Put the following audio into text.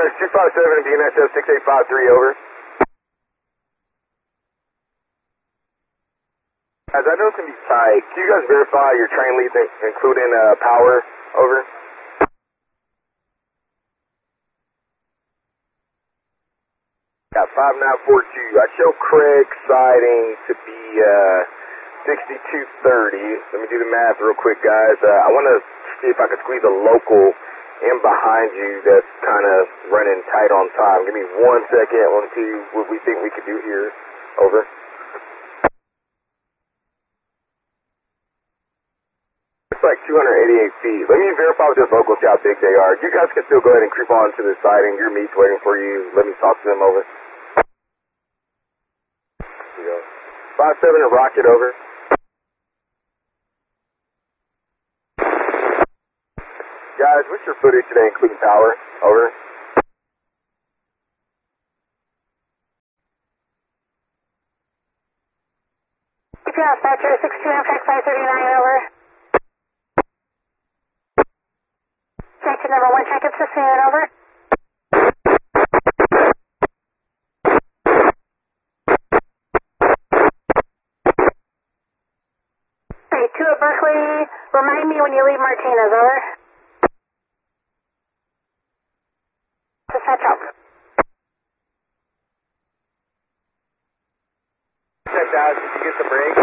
Dispatch 257 BNSF 6853, over. Guys, I know it's going to be tight. Can you guys verify your train leads including power, over? Got 5942. I show Craig siding to be 6230. Let me do the math real quick, guys. I want to see if I can squeeze a local in behind you that's kind of running tight on time. Give me 1 second. I want to see what we think we could do here. Over. It's like 288 feet. Let me verify with this local see how big they are. You guys can still go ahead and creep on to the siding. Your meet's waiting for you. Let me talk to them, over. 57 and Rocket, over. Guys, what's your footage today, including power? Over. Dispatcher 62 Amtrak 539, over. Section number 1, check up sustained, over. 2 at Berkeley, remind me when you leave Martinez, over. Dispatch out. Check out, did you get the break?